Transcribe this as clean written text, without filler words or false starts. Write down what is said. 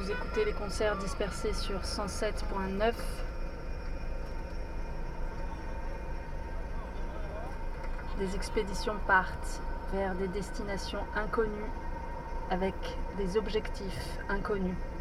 Vous écoutez les concerts dispersés sur 107.9. Des expéditions partent vers des destinations inconnues avec des objectifs inconnus.